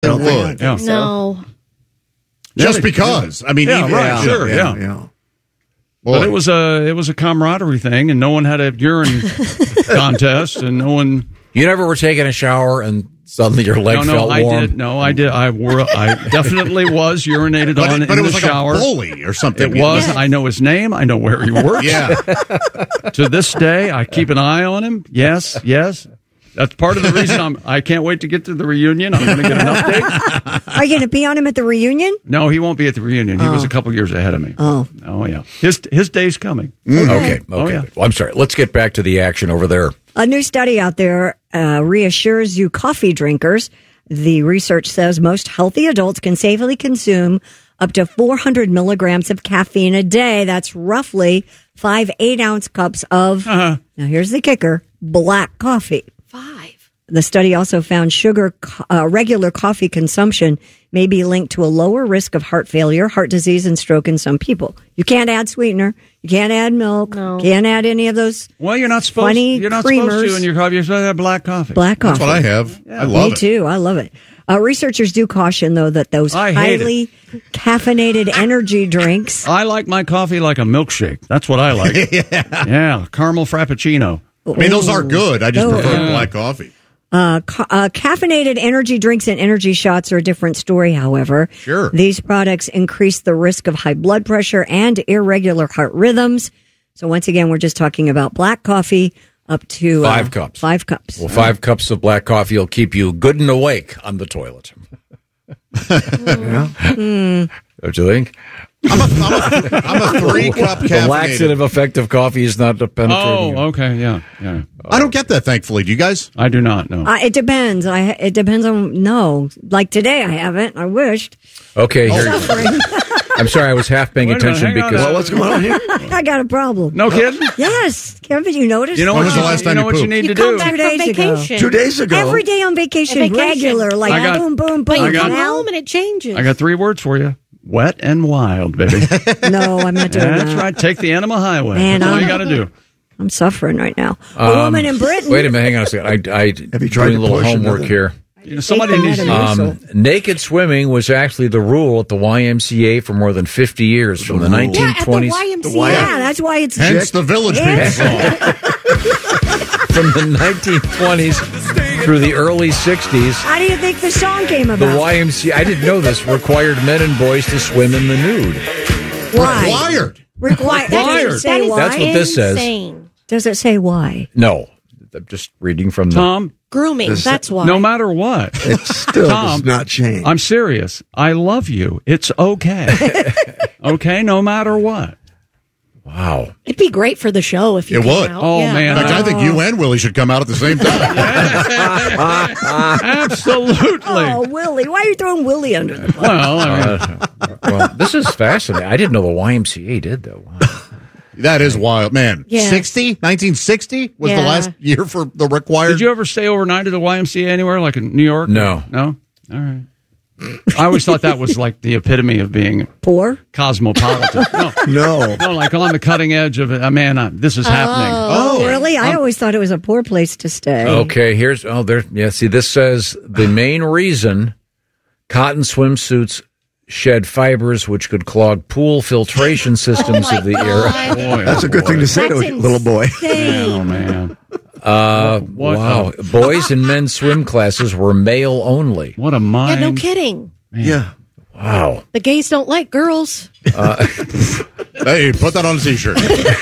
would. Yeah. No. Just because. I mean, Yeah. But it was a camaraderie thing, and no one had a urine contest, and no one. You never were taking a shower and suddenly your leg felt warm? I did. I definitely was urinated on in the shower. Like a bully or something. It was. Yes. I know his name. I know where he works. Yeah. To this day, I keep an eye on him. Yes. That's part of the reason I can't wait to get to the reunion. I'm going to get an update. Are you going to be on him at the reunion? No, he won't be at the reunion. He was a couple years ahead of me. Oh, yeah. His day's coming. Okay. Oh, yeah. Well, I'm sorry. Let's get back to the action over there. A new study out there reassures you coffee drinkers. The research says most healthy adults can safely consume up to 400 milligrams of caffeine a day. That's roughly 5 8-ounce cups of, now here's the kicker, black coffee. 5. The study also found regular coffee consumption may be linked to a lower risk of heart failure, heart disease, and stroke in some people. You can't add sweetener. You can't add milk. No. Can't add any of those. Well, you're not supposed to in your coffee. You're supposed to have black coffee. Black coffee. That's what I have. Yeah. I love it. Me too. I love it. Researchers do caution, though, that those highly caffeinated energy drinks. I like my coffee like a milkshake. That's what I like. Yeah, caramel frappuccino. I mean, those are good. I just prefer black coffee. Caffeinated energy drinks and energy shots are a different story, however. Sure. These products increase the risk of high blood pressure and irregular heart rhythms. So once again, we're just talking about black coffee up to 5 cups. 5 cups. Well, 5 cups of black coffee will keep you good and awake on the toilet. Don't you think? I'm a 3-cup caffeinated. The laxative effect of coffee is not penetrating. Oh, okay, yeah. I don't get that, thankfully. Do you guys? I do not, no. It depends. It depends on, like today I haven't. I wished. Okay, here. I'm sorry, I was half paying attention because... what's going on here? I got a problem. No kidding? Yes. Haven't you noticed? You know when was the last time you what you pooped? need to come do? back 2 days from vacation. 2 days ago. Every day on vacation, regular, like boom, boom, boom. But you come Now- home and it changes. I got 3 words for you. Wet and wild, baby. No, I'm not doing that. That's right. Take the Enema Highway. Man, That's all you got to do. I'm suffering right now. A woman in Britain. Wait a minute, hang on a second. Have you tried doing a to little push homework another? here. You know, somebody needs to... Naked swimming was actually the rule at the YMCA for more than 50 years, from the 1920s. At the YMCA. Yeah, that's why it's Hence the Village People song. From the 1920s through the early 60s. How do you think the song came The about? YMCA, I didn't know this, required men and boys to swim in the nude. Why? Required. Does it say why? That's what this says. Insane. Does it say why? No. I'm just reading from the... Tom, Grooming. That's why. no matter what. It still Tom, does not change. I'm serious. I love you. It's okay. Okay, no matter what. Wow. It'd be great for the show if you It came would. out. Oh, man. In fact, I think you and Willie should come out at the same time. Absolutely. Oh, Willie. Why are you throwing Willie under the bus? Well, I mean, Well, this is fascinating. I didn't know the YMCA did, though. Wow. That is wild. Man, Yeah. 1960 was the Yeah. last year for the required. did you ever stay overnight at the YMCA anywhere, like in New York? No. No? All right. I always thought that was like the epitome of being Poor? cosmopolitan. No. No, like on the cutting edge of it. Man, this is happening. Oh, really? I always thought it was a poor place to stay. Okay, here's... Oh, there... Yeah, see, this says the main reason cotton swimsuits shed fibers which could clog pool filtration systems of the era. Boy, That's a good thing to say to a That's little boy. Oh, man. What Wow. Boys and men's swim classes were male only. What a Yeah, mind. no kidding. Yeah. Wow. The gays don't like girls. Hey, put that on a T-shirt.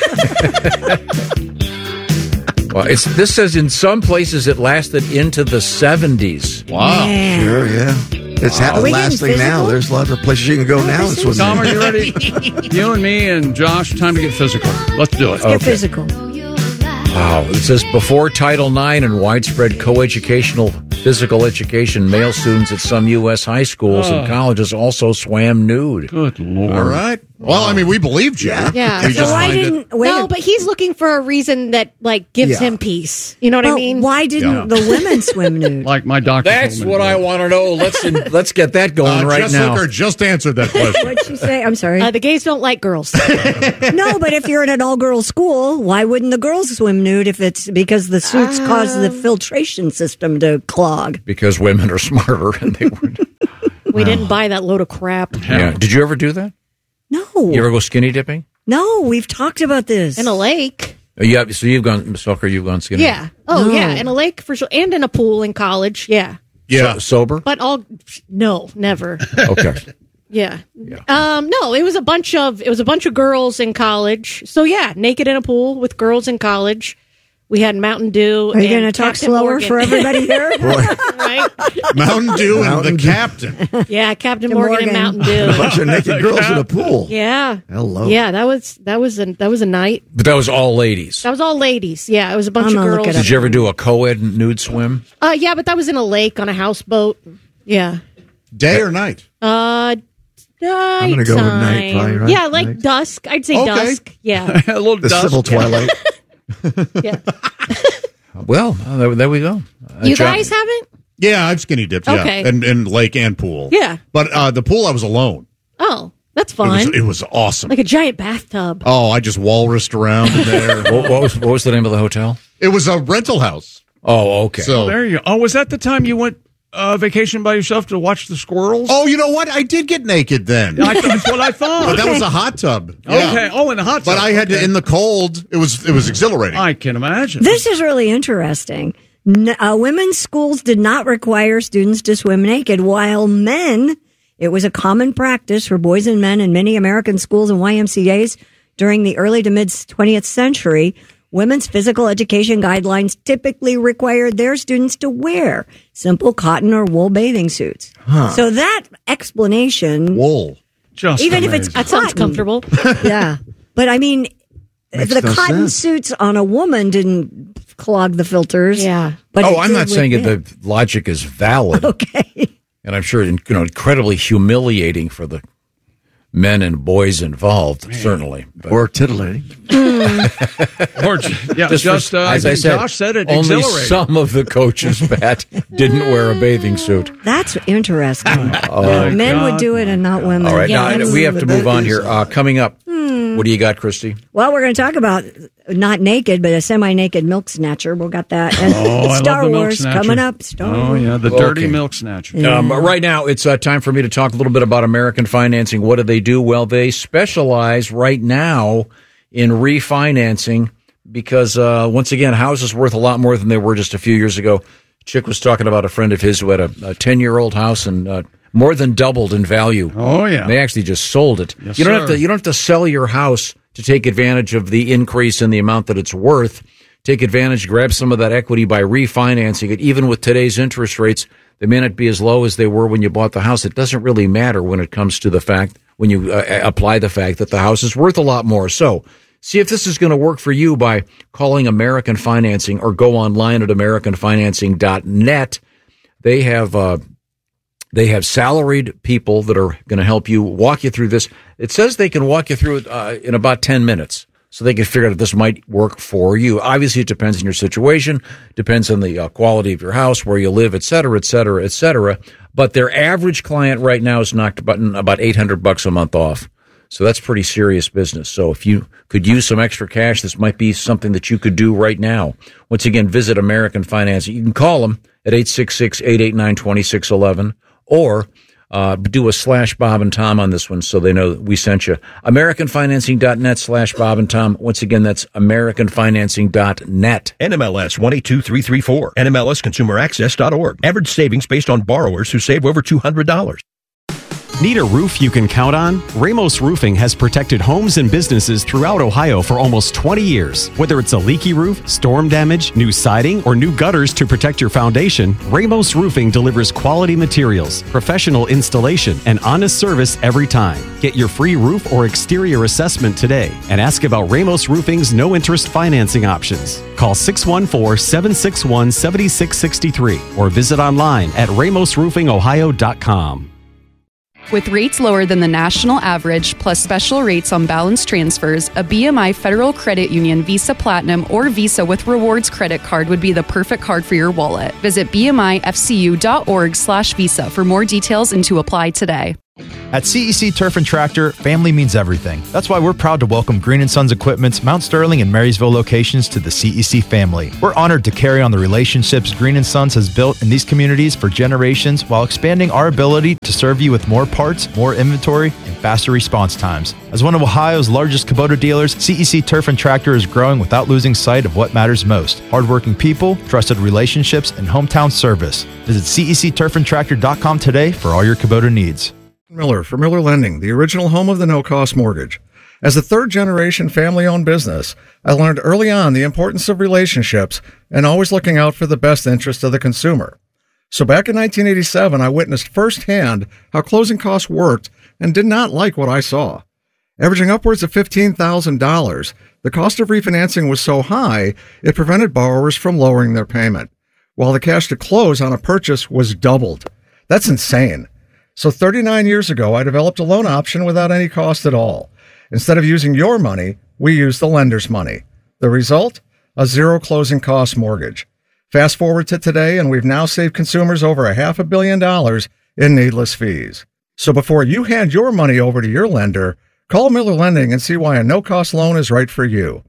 Well, this says in some places it lasted into the 70s. Wow. Man. Sure, yeah. It's Are we lasting getting now. physical? There's a lot of places you can go now and swim. Tom, are you ready? You and me and Josh, time to get physical. Let's do it. Get physical. Wow. It says before Title IX and widespread coeducational physical education, male students at some U.S. high schools and colleges also swam nude. Good Lord. All right. Well, I mean, we believed you. Yeah. We So just why find it- didn't wait? No, but he's looking for a reason that gives Yeah. him peace. You know what I But mean? why didn't the women swim nude? Like my doctor. That's told me what to I do. want to know. Let's get that going right Jess now. Hooker just answered that question. What'd she say? I'm sorry. The gays don't like girls. No, but if you're in an all-girls school, why wouldn't the girls swim nude if it's because the suits cause the filtration system to clog? Because women are smarter and they weren't. We didn't buy that load of crap. Yeah. Did you ever do that? No. You ever go skinny dipping? No, we've talked about this. In a lake. Yeah. So you've gone, Miss Hooker, you've gone skinny. Yeah. Oh, No. yeah. In a lake for sure. And in a pool in college. Yeah. Yeah. Sober? But no, never. Okay. Yeah. No, it was a bunch of girls in college. So yeah, naked in a pool with girls in college. We had Mountain Dew. Are you and going to talk Captain slower Morgan. for everybody here? Right? Mountain Dew and Mountain the Dew. captain. Yeah, Captain Morgan and Mountain A Dew. bunch of naked girls in a pool. Yeah. Hello. Yeah, that was a night. But that was all ladies. That was all ladies. Yeah, it was a bunch I'm of gonna look girls. it up. Did you ever do a co-ed nude swim? Yeah, but that was in a lake on a houseboat. Yeah. Day or night? Night I'm gonna go with night, probably, right? Yeah, like Night. dusk. I'd say Okay. dusk. Yeah. A little The dust. civil twilight. Yeah. Well, there we go. You John- guys haven't? Yeah, I've skinny dipped. Yeah, Okay. and lake and pool. Yeah. But the pool, I was alone. Oh, that's It fun. was awesome. Like a giant bathtub. Oh, I just walrused around in there. What was the name of the hotel? It was a rental house. Oh, okay. So, There you go. Oh, was that the time you went vacation by yourself to watch the squirrels? oh, you know what? I did get naked then. That's what I thought. But that was a hot tub. Yeah. Okay. Oh, in the hot tub. But I had to Okay. in the cold. It was exhilarating. I can imagine. This is really interesting. Women's schools did not require students to swim naked, while men, it was a common practice for boys and men in many American schools and YMCAs during the early to mid 20th century. Women's physical education guidelines typically required their students to wear simple cotton or wool bathing suits. So that explanation, Wool. Just even if it's amazing. That sounds cotton. comfortable. Yeah. But I mean, Makes the no cotton sense. suits on a woman didn't clog the filters. Yeah. But Oh, it I'm did not with saying that men. the logic is valid, Okay. and I'm sure incredibly humiliating for the men and boys involved. Certainly, but Or titillating. Or, yeah, just, as I said, Josh said it, only exhilarating. some of the coaches, Pat, didn't wear a bathing suit. That's interesting. my Men God. would do it and not women. All right, Yeah, now that's- we have to move on here. Coming up, what do you got, Christy? Well, we're going to talk about not naked, but a semi-naked milk snatcher. We'll got that. And Oh, I Star love the milk Wars snatcher. coming up. Star Oh, Wars. yeah, the dirty Okay. milk snatcher. Right now, it's time for me to talk a little bit about American Financing. What do they do? Well, they specialize right now in refinancing because, once again, houses worth a lot more than they were just a few years ago. Chick was talking about a friend of his who had a 10-year-old house and more than doubled in value. Oh, yeah. They actually just sold it. Yes, you don't sir. have to sell your house to take advantage of the increase in the amount that it's worth. Take advantage, grab some of that equity by refinancing it. Even with today's interest rates, they may not be as low as they were when you bought the house. It doesn't really matter when it comes to the fact, when you apply the fact that the house is worth a lot more. So see if this is going to work for you by calling American Financing or go online at AmericanFinancing.net. They have salaried people that are going to help you, walk you through this. It says they can walk you through it in about 10 minutes. So they can figure out if this might work for you. Obviously, it depends on your situation, depends on the quality of your house, where you live, et cetera, et cetera, et cetera. But their average client right now is knocked about $800 a month off. So that's pretty serious business. So if you could use some extra cash, this might be something that you could do right now. Once again, visit American Financing. You can call them at 866-889-2611 or do a /Bob and Tom on this one so they know that we sent you. AmericanFinancing.net /Bob and Tom. Once again, that's AmericanFinancing.net. NMLS 182334. NMLSConsumerAccess.org. Average savings based on borrowers who save over $200. Need a roof you can count on? Ramos Roofing has protected homes and businesses throughout Ohio for almost 20 years. Whether it's a leaky roof, storm damage, new siding, or new gutters to protect your foundation, Ramos Roofing delivers quality materials, professional installation, and honest service every time. Get your free roof or exterior assessment today and ask about Ramos Roofing's no-interest financing options. Call 614-761-7663 or visit online at ramosroofingohio.com. With rates lower than the national average, plus special rates on balance transfers, a BMI Federal Credit Union Visa Platinum or Visa with Rewards credit card would be the perfect card for your wallet. Visit bmifcu.org/visa for more details and to apply today. At CEC Turf and Tractor, family means everything. That's why we're proud to welcome Green & Sons Equipment's Mount Sterling and Marysville locations to the CEC family. We're honored to carry on the relationships Green & Sons has built in these communities for generations while expanding our ability to serve you with more parts, more inventory, and faster response times. As one of Ohio's largest Kubota dealers, CEC Turf and Tractor is growing without losing sight of what matters most: hardworking people, trusted relationships, and hometown service. Visit CECTurfandTractor.com today for all your Kubota needs. Miller for Miller Lending, the original home of the no-cost mortgage. As a third-generation family-owned business, I learned early on the importance of relationships and always looking out for the best interest of the consumer. So back in 1987, I witnessed firsthand how closing costs worked and did not like what I saw. Averaging upwards of $15,000, the cost of refinancing was so high, it prevented borrowers from lowering their payment, while the cash to close on a purchase was doubled. That's insane. So 39 years ago, I developed a loan option without any cost at all. Instead of using your money, we used the lender's money. The result? A zero closing cost mortgage. Fast forward to today, and we've now saved consumers over $500 million in needless fees. So before you hand your money over to your lender, call Miller Lending and see why a no-cost loan is right for you.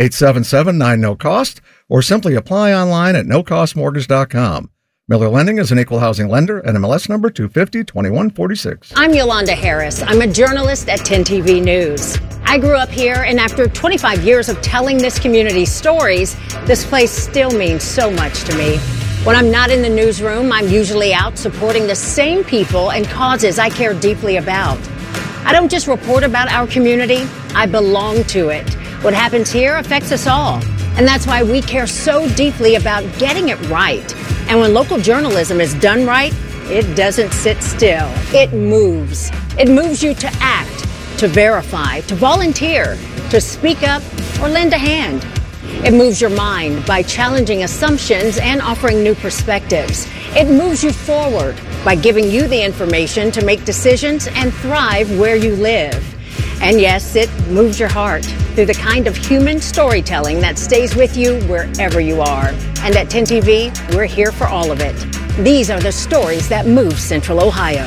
877-9-NO-COST, or simply apply online at nocostmortgage.com. Miller Lending is an equal housing lender, NMLS number 250-2146. I'm Yolanda Harris. I'm a journalist at 10 TV News. I grew up here, and after 25 years of telling this community's stories, this place still means so much to me. When I'm not in the newsroom, I'm usually out supporting the same people and causes I care deeply about. I don't just report about our community, I belong to it. What happens here affects us all, and that's why we care so deeply about getting it right. And when local journalism is done right, it doesn't sit still. It moves. It moves you to act, to verify, to volunteer, to speak up, or lend a hand. It moves your mind by challenging assumptions and offering new perspectives. It moves you forward by giving you the information to make decisions and thrive where you live. And yes, it moves your heart through the kind of human storytelling that stays with you wherever you are. And at 10 TV, we're here for all of it. These are the stories that move Central Ohio.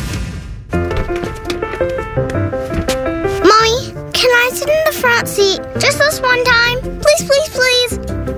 Mommy, can I sit in the front seat just this one time? Please, please, please.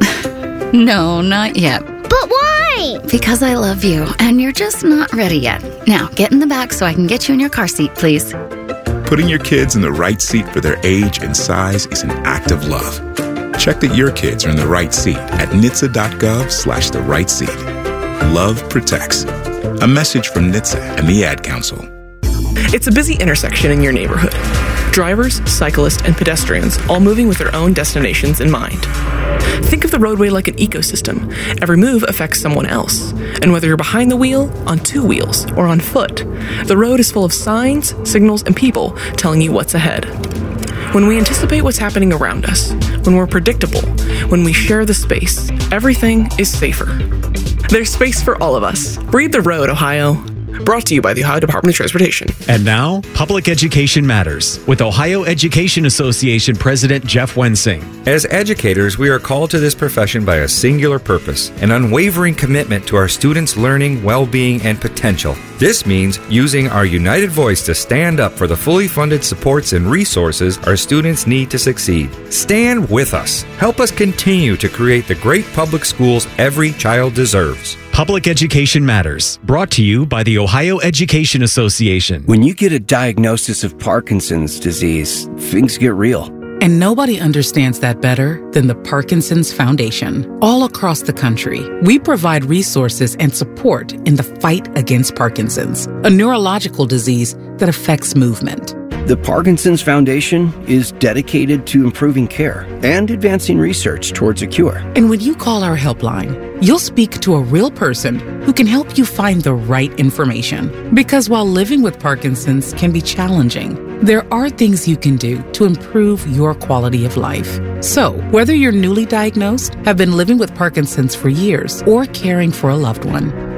No, not yet. But why? Because I love you, and you're just not ready yet. Now, get in the back so I can get you in your car seat, please. Putting your kids in the right seat for their age and size is an act of love. Check that your kids are in the right seat at NHTSA.gov/the right seat. Love protects. A message from NHTSA and the Ad Council. It's a busy intersection in your neighborhood. Drivers, cyclists, and pedestrians all moving with their own destinations in mind. Think of the roadway like an ecosystem. Every move affects someone else. And whether you're behind the wheel, on two wheels, or on foot, the road is full of signs, signals, and people telling you what's ahead. When we anticipate what's happening around us, when we're predictable, when we share the space, everything is safer. There's space for all of us. Breathe the road, Ohio. Brought to you by the Ohio Department of Transportation. And now, Public Education Matters with Ohio Education Association President Jeff Wensing. As educators, we are called to this profession by a singular purpose, an unwavering commitment to our students' learning, well-being, and potential. This means using our united voice to stand up for the fully funded supports and resources our students need to succeed. Stand with us. Help us continue to create the great public schools every child deserves. Public Education Matters, brought to you by the Ohio Education Association. When you get a diagnosis of Parkinson's disease, things get real. And nobody understands that better than the Parkinson's Foundation. All across the country, we provide resources and support in the fight against Parkinson's, a neurological disease that affects movement. The Parkinson's Foundation is dedicated to improving care and advancing research towards a cure. And when you call our helpline, you'll speak to a real person who can help you find the right information. Because while living with Parkinson's can be challenging, there are things you can do to improve your quality of life. So, whether you're newly diagnosed, have been living with Parkinson's for years, or caring for a loved one,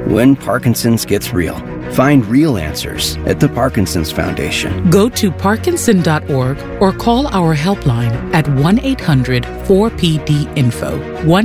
when Parkinson's gets real. Find real answers at the Parkinson's Foundation. Go to Parkinson.org or call our helpline at 1-800-4PD-INFO.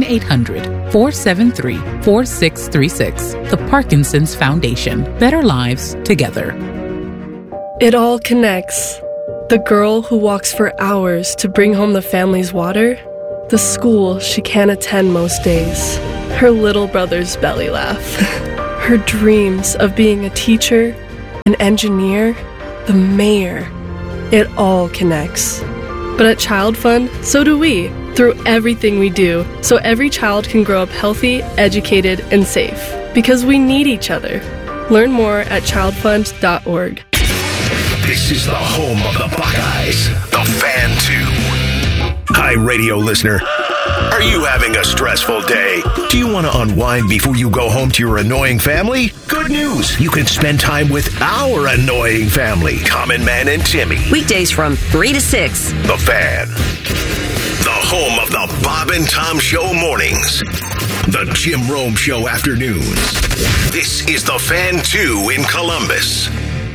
1-800-473-4636. The Parkinson's Foundation. Better lives together. It all connects. The girl who walks for hours to bring home the family's water, the school she can't attend most days, her little brother's belly laugh, her dreams of being a teacher, an engineer, the mayor. It all connects. But at Child Fund, so do we, through everything we do, so every child can grow up healthy, educated, and safe. Because we need each other. Learn more at childfund.org. This is the home of the Buckeyes, the Fan 2. Hi, radio listener. Are you having a stressful day? Do you want to unwind before you go home to your annoying family? Good news. You can spend time with our annoying family, Common Man and Timmy. Weekdays from 3 to 6. The Fan. The home of the Bob and Tom Show mornings. The Jim Rome Show afternoons. This is the Fan 2 in Columbus.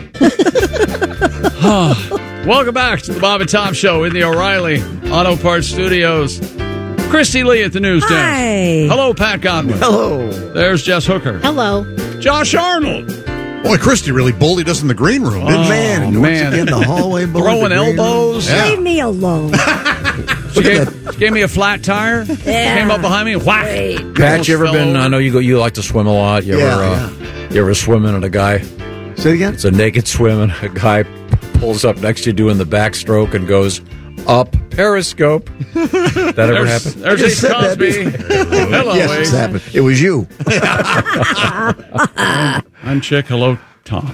Welcome back to the Bob and Tom Show in the O'Reilly Auto Parts Studios. Christy Lee at the news desk. Hi. Hello, Pat Godwin. Hello. There's Jess Hooker. Hello. Josh Arnold. Boy, Christy really bullied us in the green room, didn't she? Man, once again, the hallway throwing elbows. Yeah. Leave me alone. She gave me a flat tire. Yeah. Came up behind me and whack. Pat, you ever been? I know you like to swim a lot. You ever swimming and a guy? Say it again. It's a naked swim and a guy pulls up next to you doing the backstroke and goes up periscope. That ever happened? There's Ace Cosby. Hello, yes, Ace. it's happened. It was you. I'm Chick. Hello, Tom.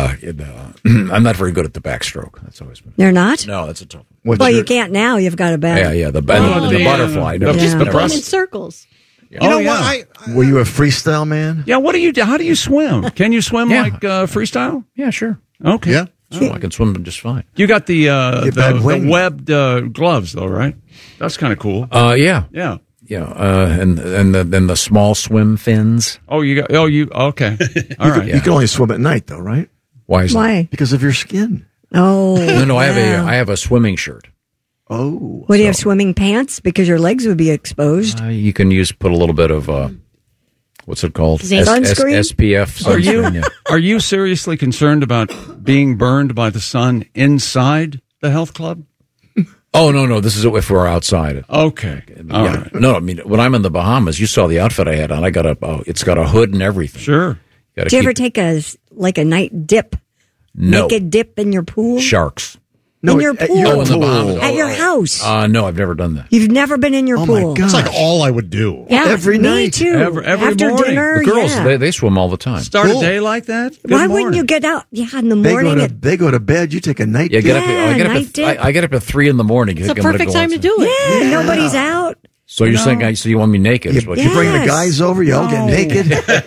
I'm not very good at the backstroke. That's always been. You're not? No, that's a tough one. Well, you can't now. You've got a bad. Yeah. The butterfly. Just run in circles. You know what? Were you a freestyle man? Yeah. What do you do? How do you swim? Can you swim like freestyle? Yeah, sure. Okay. Yeah. Oh, I can swim just fine. You got the webbed gloves though, right? That's kind of cool. Yeah. Yeah. And then the small swim fins. Oh, okay. All right. You can only swim at night, though, right? Why? Is Why? That? Because of your skin. Oh. No. I have a swimming shirt. Oh. What do you have? Swimming pants? Because your legs would be exposed. You can put a little bit of what's it called? Sunscreen? SPF sunscreen. Are you seriously concerned about being burned by the sun inside the health club? Oh no! This is if we're outside. Okay. All right. No, I mean when I'm in the Bahamas, you saw the outfit I had on. It's got a hood and everything. Sure. Do you ever take a night dip? No. Naked dip in your pool? Sharks. No, in your pool? In the Bahamas. At your house? No, I've never done that. You've never been in your pool? My God. It's like all I would do. Yeah, every me night. too. Every After morning. dinner, The girls, yeah. they swim all the time. Start a day like that? Good Why morning. wouldn't you get out? Yeah, in the morning. They go to bed. You take a night Yeah, dip. I get up at 3 in the morning. It's a perfect time to do it. Yeah, nobody's out. So you're saying, so you want me naked? You bring the guys over, you all get naked.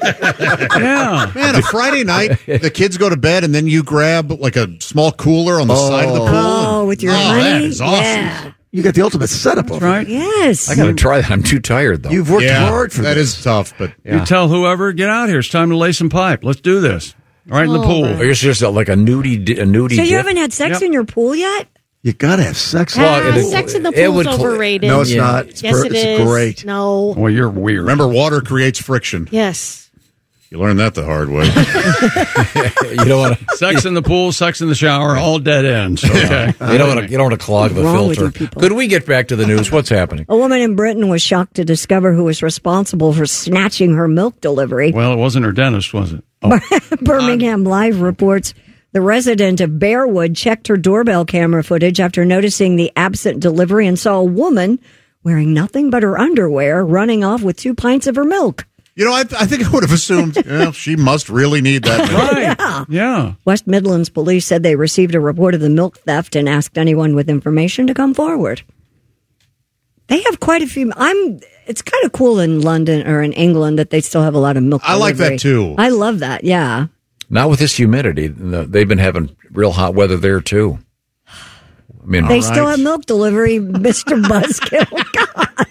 Yeah. Man, a Friday night, the kids go to bed, and then you grab like a small cooler on the side of the pool. Oh, with your honey? That is awesome. Yeah. You got the ultimate setup over right. Yes. I got to try that. I'm too tired, though. You've worked hard for that. That this. is tough, but You tell whoever, get out here. It's time to lay some pipe. Let's do this. Right in the pool. Or you're just like a nudie So you dip? haven't had sex in your pool yet? You got to have sex. Sex in the pool is overrated. No, it's not. It's It's great. No. Well, you're weird. remember, water creates friction. Yes. You learn that the hard way. You don't want to. Sex in the pool, sex in the shower, all dead ends. Okay. You don't want to clog the Wrong with filter. you people? Could we get back to the news? What's happening? A woman in Britain was shocked to discover who was responsible for snatching her milk delivery. Well, it wasn't her dentist, was it? Birmingham Live reports the resident of Bearwood checked her doorbell camera footage after noticing the absent delivery and saw a woman wearing nothing but her underwear running off with 2 pints of her milk. You know, I think I would have assumed she must really need that milk. Right. Yeah. West Midlands police said they received a report of the milk theft and asked anyone with information to come forward. They have quite a few. It's kind of cool in London or in England that they still have a lot of milk I like delivery. that, too. I love that, yeah. Not with this humidity. They've been having real hot weather there, too. I mean, They still have milk delivery, Mr. Buzzkill. God.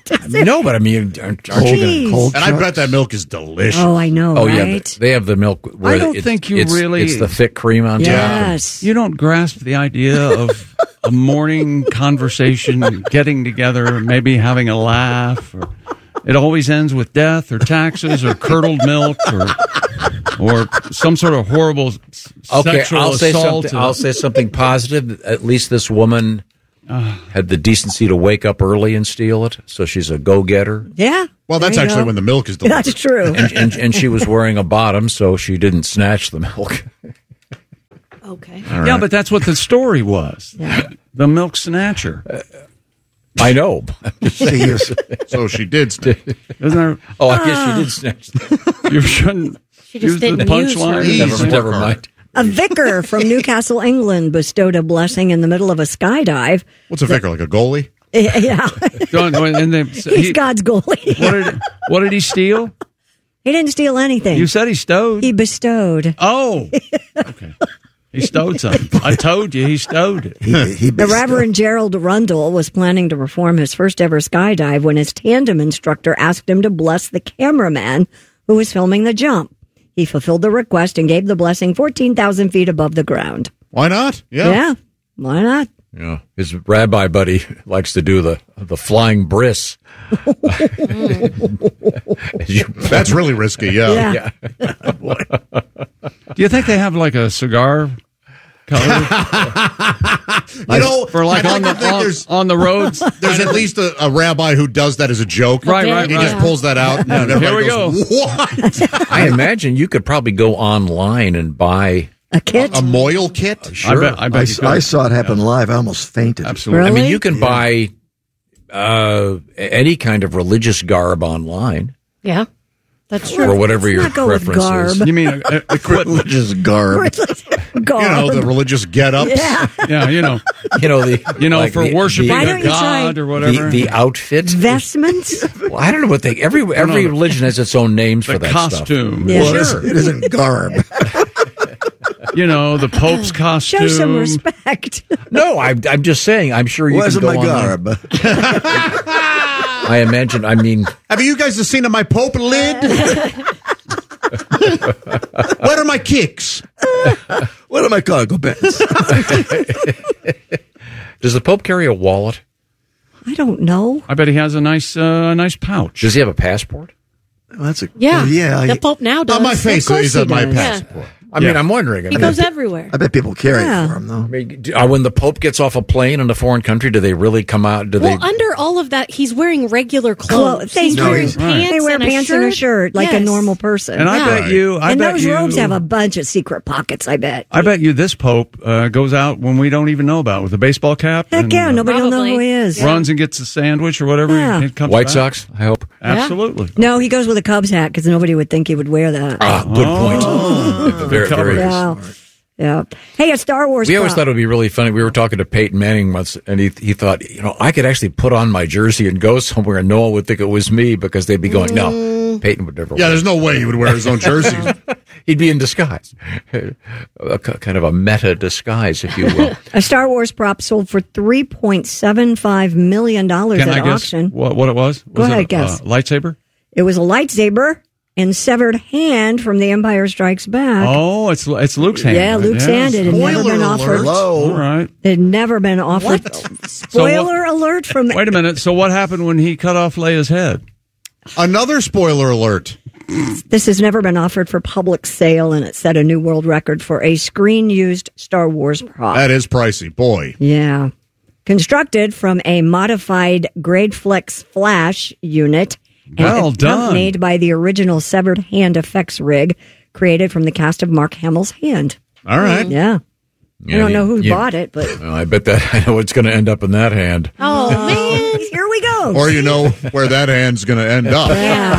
No, but I mean, aren't you Jeez. going And I bet that milk is delicious. Oh, I know, Oh right? yeah, they have the milk. Where I don't think you really. It's the thick cream on top. Yes. You don't grasp the idea of a morning conversation, getting together, maybe having a laugh. Or it always ends with death or taxes or curdled milk or some sort of horrible sexual assault. I'll say something positive. At least this woman had the decency to wake up early and steal it, so she's a go-getter. Yeah. Well, that's There you actually go. when the milk is delivered. That's true. And she was wearing a bottom, so she didn't snatch the milk. Okay. Yeah, but that's what the story was. The milk snatcher. I know. So she did. Isn't there? Oh, I guess she did snatch. You shouldn't She just use the didn't use her. punchline. Never mind. A vicar from Newcastle, England, bestowed a blessing in the middle of a skydive. What's a vicar, like a goalie? Yeah. And then, He's God's goalie. what did he steal? He didn't steal anything. You said he stowed. He bestowed. Oh, okay. He stowed something. I told you he stowed it. The Reverend Gerald Rundle was planning to perform his first ever skydive when his tandem instructor asked him to bless the cameraman who was filming the jump. He fulfilled the request and gave the blessing 14,000 feet above the ground. Why not? Yeah. Why not? Yeah, his rabbi buddy likes to do the flying bris. That's really risky. Yeah. Do you think they have like a cigar color? For like I'd on like to think the on the roads. There's at least a rabbi who does that as a joke. Right. He just pulls that out. And everybody Here we goes, go. What? I imagine you could probably go online and buy a kit, a moil kit. Sure. I bet you could. I saw it happen live. I almost fainted. Absolutely. I mean, you can buy any kind of religious garb online. Yeah, that's true. For whatever your not go with preference is. garb. You mean equipment? Religious garb. Garb. You know, the religious get-ups. Yeah. Yeah, you know, Like for the- worshiping Why a don't you god try or whatever. The outfit. Vestments? Well, I don't know what they. Every religion has its own names the for that costume. Yeah. Well, Sure. it isn't garb. You know, the Pope's costume. Show some respect. No, I'm just saying. I'm sure you Wasn't can go my online. garb. I imagine. I mean, Have you guys seen my Pope lid? Where are my kicks? What am I cargo pants? does the Pope carry a wallet? I don't know. I bet he has a nice pouch. Does he have a passport? Well, that's a Yeah, yeah. the Pope now does. On my face, course he's he on my does. passport. I mean, I'm wondering. I He mean, goes everywhere. I bet people carry Yeah. it for him though. I mean, when the Pope gets off a plane in a foreign country, do they really come out? Do Well, they? under all of that, he's wearing regular clothes. He's They wearing do. pants. They wear and pants and a shirt like a Yes. normal person. And I bet you. and those robes have a bunch of secret pockets, I bet. I bet you this Pope goes out when we don't even know about with a baseball cap. Heck and, yeah, nobody will know Probably. who he is. runs and gets a sandwich or whatever. Yeah. And comes White back. Sox, I hope. Absolutely. No, he goes with a Cubs hat because nobody would think he would wear that. Ah, good point. Very, very good. Yeah. Yeah. Hey, a Star Wars We always prop. thought it would be really funny. We were talking to Peyton Manning once, and he thought, I could actually put on my jersey and go somewhere, and no one would think it was me because they'd be going, no, Peyton would never. Yeah, wear there's no way he would wear his own jersey. He'd be in disguise, kind of a meta disguise, if you will. A Star Wars prop sold for $3.75 million at Can I guess auction. what it was? Go Was ahead, it guess. a lightsaber? It was a lightsaber and severed hand from The Empire Strikes Back. Oh, it's Luke's hand. Yeah, right? Luke's hand. It had never been offered. All right. It had never been offered. Spoiler alert from. Wait a minute. So what happened when he cut off Leia's head? Another spoiler alert. This has never been offered for public sale, and it set a new world record for a screen-used Star Wars prop. That is pricey, boy. Yeah. Constructed from a modified Gradeflex flash unit and Well done. accompanied by the original severed hand effects rig created from the cast of Mark Hamill's hand. All right. Yeah. I don't know who bought it, but Well, I bet that I know it's going to end up in that hand. Oh man, here we go. Or you know where that hand's going to end up.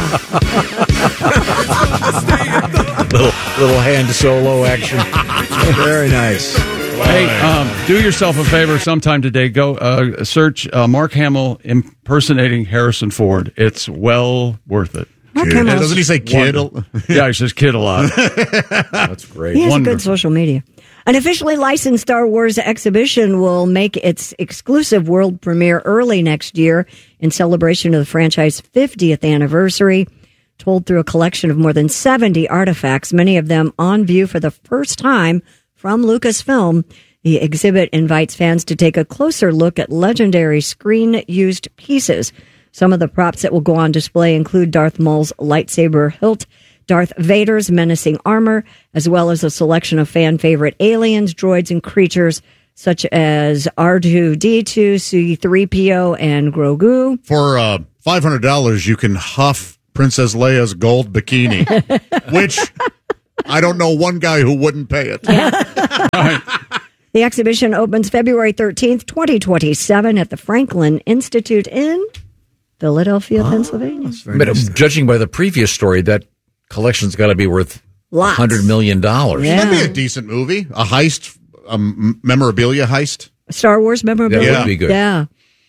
little hand solo action. Very nice. Hey, do yourself a favor sometime today. Go search Mark Hamill impersonating Harrison Ford. It's well worth it. Kid. Doesn't he say kid? Yeah, he says kid a lot. That's great. He has a good social media. An officially licensed Star Wars exhibition will make its exclusive world premiere early next year in celebration of the franchise's 50th anniversary. Told through a collection of more than 70 artifacts, many of them on view for the first time from Lucasfilm. The exhibit invites fans to take a closer look at legendary screen-used pieces. Some of the props that will go on display include Darth Maul's lightsaber hilt, Darth Vader's menacing armor, as well as a selection of fan-favorite aliens, droids, and creatures such as R2-D2, C-3PO, and Grogu. For $500, you can huff Princess Leia's gold bikini, which I don't know one guy who wouldn't pay it. The exhibition opens February 13th, 2027 at the Franklin Institute in Philadelphia, Pennsylvania. But judging by the previous story, that collection's got to be worth $100 million. That'd be a decent movie. A heist, a memorabilia heist. Star Wars memorabilia. That would be good. Yeah.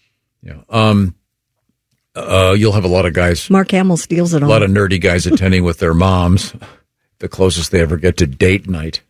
You'll have a lot of guys. Mark Hamill steals it all. A lot of nerdy guys attending with their moms. The closest they ever get to date night.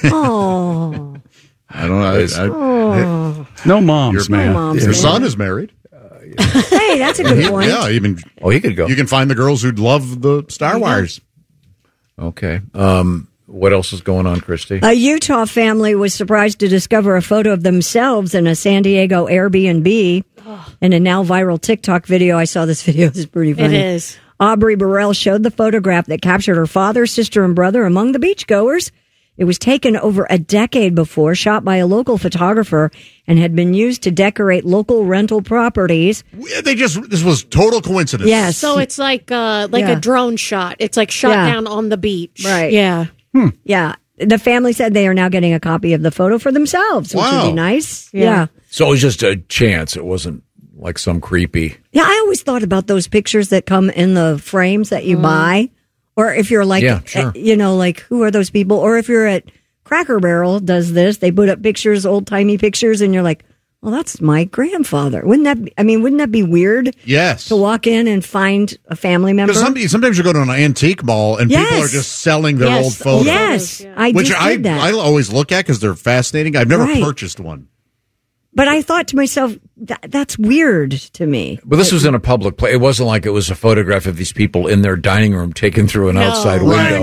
Oh. I don't know. No moms, man. Your son is married. Hey, that's a good point. Yeah, even he could go. You can find the girls who'd love the Star Wars. Okay. What else is going on, Christy? A Utah family was surprised to discover a photo of themselves in a San Diego Airbnb. In a now viral TikTok video, I saw this video. It's pretty funny. It is. Aubrey Burrell showed the photograph that captured her father, sister, and brother among the beachgoers. It was taken over a decade before, shot by a local photographer, and had been used to decorate local rental properties. This was total coincidence. Yes. So it's like a drone shot. It's like shot down on the beach. Right. Yeah. Yeah. The family said they are now getting a copy of the photo for themselves, which would be nice. Yeah. So it was just a chance. It wasn't like some creepy. Yeah, I always thought about those pictures that come in the frames that you buy. Or if you're like, like, who are those people? Or if you're at Cracker Barrel does this, they put up pictures, old timey pictures, and you're like, well, that's my grandfather. Wouldn't that be weird? Yes. To walk in and find a family member? Because sometimes you go to an antique mall and people are just selling their old photos. Yes, I did that. I always look at because they're fascinating. I've never purchased one. But I thought to myself, that's weird to me. But this was in a public place. It wasn't like it was a photograph of these people in their dining room taken through an outside window.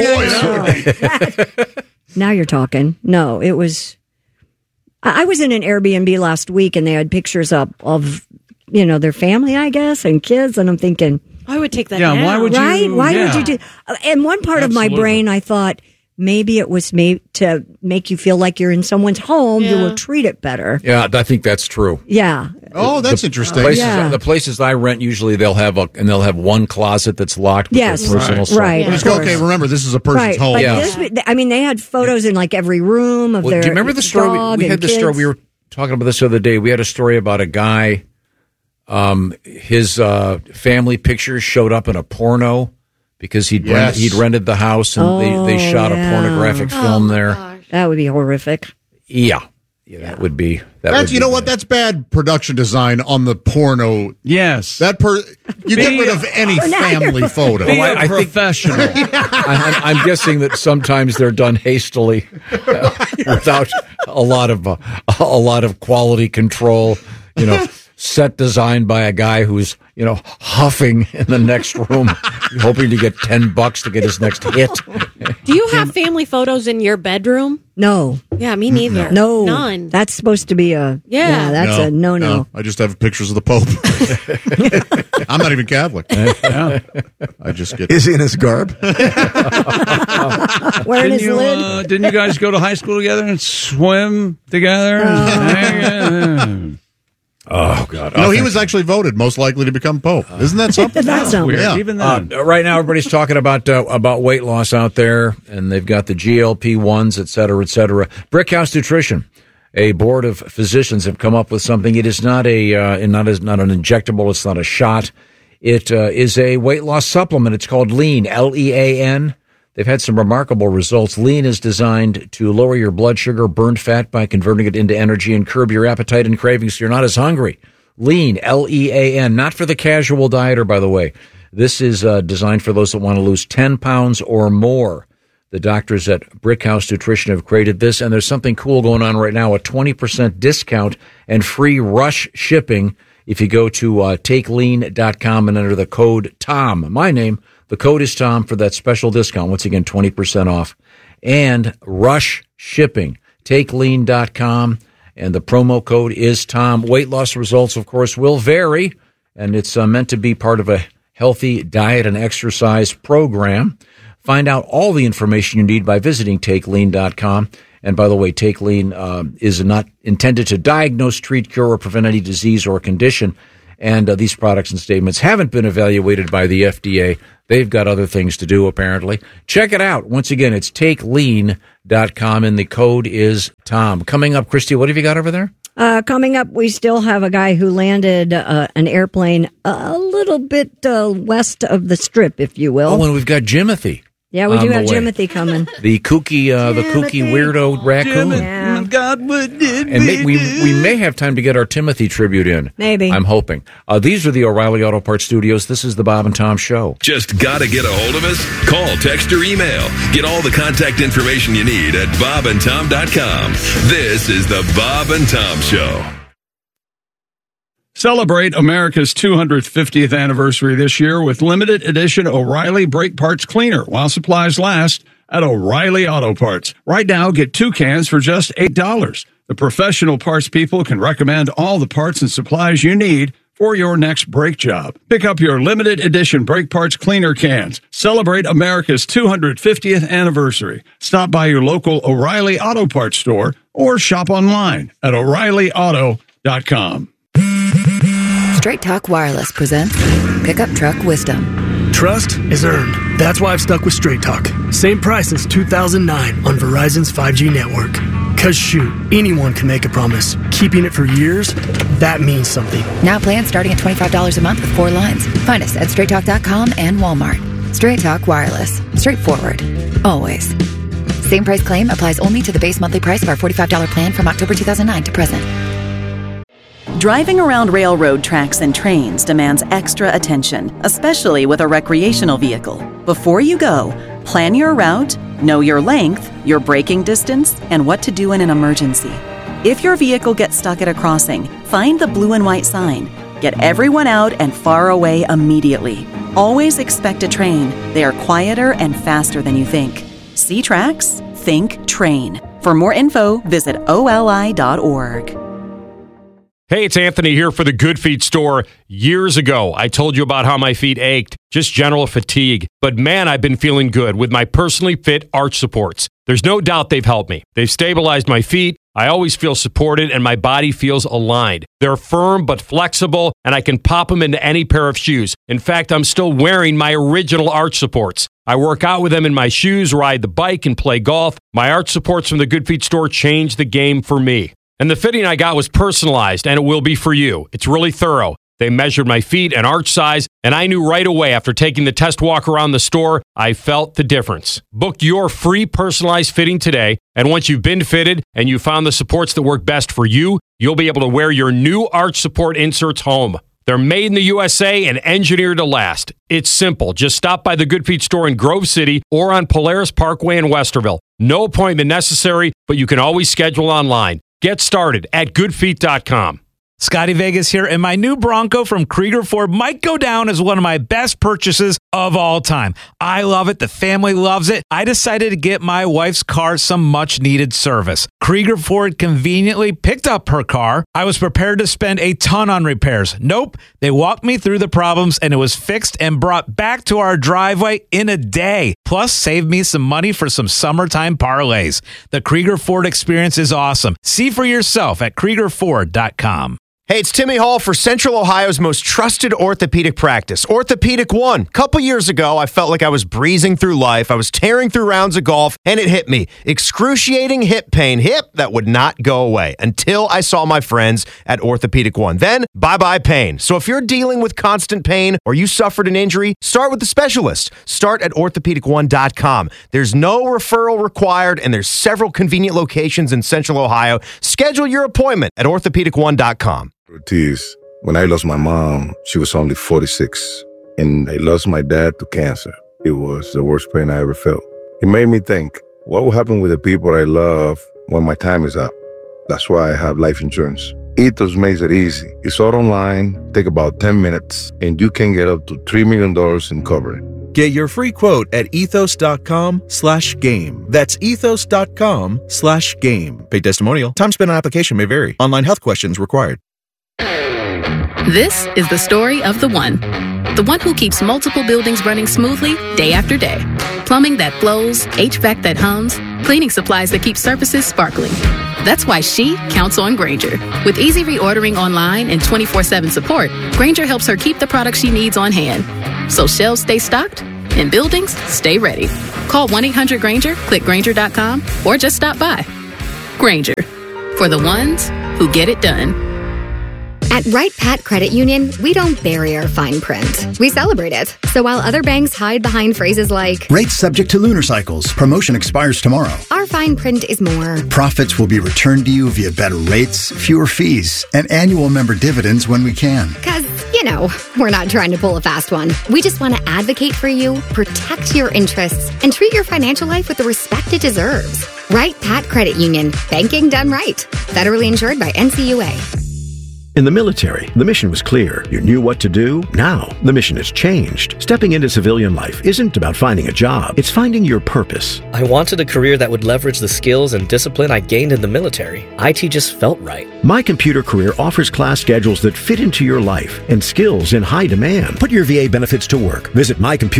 No. Now you're talking. No, it was... I was in an Airbnb last week, and they had pictures up of, their family, I guess, and kids, and I'm thinking... I would take that down. Why would you... Right? Why would you do... And one part of my brain, I thought... Maybe it was made to make you feel like you're in someone's home. You will treat it better. Yeah, I think that's true. Yeah. Oh, that's interesting. The places I rent, usually they'll have one closet that's locked with their personal stuff. Right. Okay, remember, this is a person's home. But they had photos in like every room of their do you remember the story? We had the story. We were talking about this the other day. We had a story about a guy, his family pictures showed up in a porno. Because he'd rented the house and they shot a pornographic film there. Gosh. That would be horrific. Yeah, that would be. That's bad production design on the porno. Yes, you get rid of any family photo. Be a professional. I'm guessing that sometimes they're done hastily, without a lot of quality control. Set designed by a guy who's, huffing in the next room, hoping to get $10 to get his next hit. Do you have family photos in your bedroom? No. Yeah, me neither. No. None. That's supposed to be a... Yeah. That's a no-no. I just have pictures of the Pope. I'm not even Catholic. I just get... Is he in his garb? Wearing his lid? Didn't you guys go to high school together and swim together? Oh, God. He was actually voted most likely to become Pope. Isn't that something? That's weird. Yeah. Even then. Right now, everybody's talking about weight loss out there, and they've got the GLP-1s, et cetera, et cetera. Brickhouse Nutrition, a board of physicians have come up with something. It is not not an injectable. It's not a shot. It is a weight loss supplement. It's called Lean, Lean. They've had some remarkable results. Lean is designed to lower your blood sugar, burn fat by converting it into energy, and curb your appetite and cravings so you're not as hungry. Lean, Lean, not for the casual dieter, by the way. This is designed for those that want to lose 10 pounds or more. The doctors at Brickhouse Nutrition have created this, and there's something cool going on right now, a 20% discount and free rush shipping if you go to takelean.com and enter the code TOM. My name, the code is TOM for that special discount. Once again, 20% off. And rush shipping, takelean.com, and the promo code is TOM. Weight loss results, of course, will vary, and it's meant to be part of a healthy diet and exercise program. Find out all the information you need by visiting takelean.com. And by the way, Take Lean is not intended to diagnose, treat, cure, or prevent any disease or condition. And these products and statements haven't been evaluated by the FDA. They've got other things to do, apparently. Check it out. Once again, it's takelean.com, and the code is TOM. Coming up, Christy, what have you got over there? Coming up, we still have a guy who landed an airplane a little bit west of the Strip, if you will. Oh, and we've got Jimothy. Yeah, we do have Jimothy coming. The kooky weirdo raccoon. Yeah. God, what did and we may have time to get our Timothy tribute in. Maybe. I'm hoping. These are the O'Reilly Auto Parts Studios. This is the Bob and Tom Show. Just gotta get a hold of us? Call, text, or email. Get all the contact information you need at bobandtom.com. This is the Bob and Tom Show. Celebrate America's 250th anniversary this year with limited edition O'Reilly Brake Parts Cleaner while supplies last at O'Reilly Auto Parts. Right now, get 2 cans for just $8. The professional parts people can recommend all the parts and supplies you need for your next brake job. Pick up your limited edition Brake Parts Cleaner cans. Celebrate America's 250th anniversary. Stop by your local O'Reilly Auto Parts store or shop online at O'ReillyAuto.com. Straight Talk Wireless presents Pickup Truck Wisdom. Trust is earned. That's why I've stuck with Straight Talk. Same price since 2009 on Verizon's 5G network. Cause shoot, anyone can make a promise. Keeping it for years, that means something. Now plans starting at $25 a month with 4 lines. Find us at StraightTalk.com and Walmart. Straight Talk Wireless. Straightforward. Always. Same price claim applies only to the base monthly price of our $45 plan from October 2009 to present. Driving around railroad tracks and trains demands extra attention, especially with a recreational vehicle. Before you go, plan your route, know your length, your braking distance, and what to do in an emergency. If your vehicle gets stuck at a crossing, find the blue and white sign. Get everyone out and far away immediately. Always expect a train. They are quieter and faster than you think. See tracks? Think train. For more info, visit oli.org. Hey, it's Anthony here for the Good Feet store. Years ago, I told you about how my feet ached, just general fatigue. But man, I've been feeling good with my personally fit arch supports. There's no doubt they've helped me. They've stabilized my feet. I always feel supported and my body feels aligned. They're firm but flexible, and I can pop them into any pair of shoes. In fact, I'm still wearing my original arch supports. I work out with them in my shoes, ride the bike, and play golf. My arch supports from the Good Feet store changed the game for me. And the fitting I got was personalized, and it will be for you. It's really thorough. They measured my feet and arch size, and I knew right away after taking the test walk around the store, I felt the difference. Book your free personalized fitting today, and once you've been fitted and you found the supports that work best for you, you'll be able to wear your new arch support inserts home. They're made in the USA and engineered to last. It's simple. Just stop by the Good Feet store in Grove City or on Polaris Parkway in Westerville. No appointment necessary, but you can always schedule online. Get started at goodfeet.com. Scotty Vegas here, and my new Bronco from Krieger Ford might go down as one of my best purchases of all time. I love it. The family loves it. I decided to get my wife's car some much-needed service. Krieger Ford conveniently picked up her car. I was prepared to spend a ton on repairs. Nope. They walked me through the problems, and it was fixed and brought back to our driveway in a day. Plus, saved me some money for some summertime parlays. The Krieger Ford experience is awesome. See for yourself at KriegerFord.com. Hey, it's Timmy Hall for Central Ohio's most trusted orthopedic practice, Orthopedic One. A couple years ago, I felt like I was breezing through life. I was tearing through rounds of golf, and it hit me. Excruciating hip pain. Hip that would not go away until I saw my friends at Orthopedic One. Then, bye-bye pain. So if you're dealing with constant pain or you suffered an injury, start with the specialist. Start at orthopedic1.com. There's no referral required, and there's several convenient locations in Central Ohio. Schedule your appointment at orthopedic1.com. Ortiz, when I lost my mom, she was only 46. and I lost my dad to cancer. It was the worst pain I ever felt. It made me think, what will happen with the people I love when my time is up? That's why I have life insurance. Ethos makes it easy. It's all online, take about 10 minutes, and you can get up to $3 million in coverage. Get your free quote at ethos.com/game. That's ethos.com/game. Paid testimonial. Time spent on application may vary. Online health questions required. This is the story of the one who keeps multiple buildings running smoothly day after day. Plumbing that flows, HVAC that hums, cleaning supplies that keep surfaces sparkling. That's why she counts on Grainger. With easy reordering online and 24/7 support, Grainger helps her keep the products she needs on hand. So shelves stay stocked and buildings stay ready. Call 1-800-GRAINGER, click Grainger.com, or just stop by. Grainger, for the ones who get it done. At Wright Pat Credit Union, we don't bury our fine print. We celebrate it. So while other banks hide behind phrases like, rates subject to lunar cycles, promotion expires tomorrow, our fine print is more, profits will be returned to you via better rates, fewer fees, and annual member dividends when we can. Because, we're not trying to pull a fast one. We just want to advocate for you, protect your interests, and treat your financial life with the respect it deserves. Wright Pat Credit Union. Banking done right. Federally insured by NCUA. In the military, the mission was clear. You knew what to do. Now, the mission has changed. Stepping into civilian life isn't about finding a job. It's finding your purpose. I wanted a career that would leverage the skills and discipline I gained in the military. IT just felt right. My Computer Career offers class schedules that fit into your life and skills in high demand. Put your VA benefits to work. Visit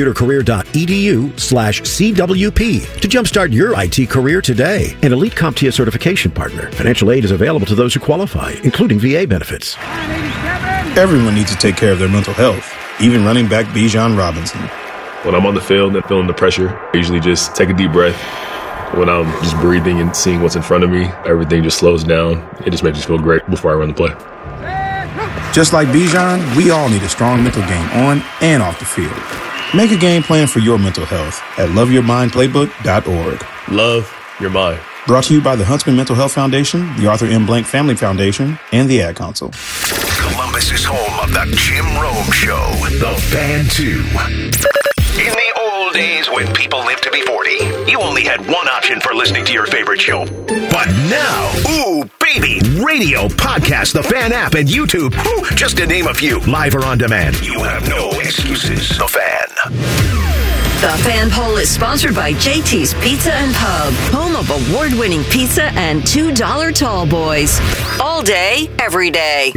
mycomputercareer.edu/CWP to jumpstart your IT career today. An elite CompTIA certification partner. Financial aid is available to those who qualify, including VA benefits. Everyone needs to take care of their mental health, even running back Bijan Robinson. When I'm on the field and feeling the pressure, I usually just take a deep breath. When I'm just breathing and seeing what's in front of me, everything just slows down. It just makes me feel great before I run the play. Just like Bijan, we all need a strong mental game on and off the field. Make a game plan for your mental health at loveyourmindplaybook.org. Love your mind. Brought to you by the Huntsman Mental Health Foundation, the Arthur M. Blank Family Foundation, and the Ad Council. Columbus is home of the Jim Rome Show, The Fan 2. In the old days when people lived to be 40, you only had one option for listening to your favorite show. But now, ooh, baby, radio, podcast, the Fan app, and YouTube, just to name a few, live or on demand. You have no excuses. The Fan. The Fan Poll is sponsored by JT's Pizza and Pub, home of award-winning pizza and $2 tall boys. All day, every day.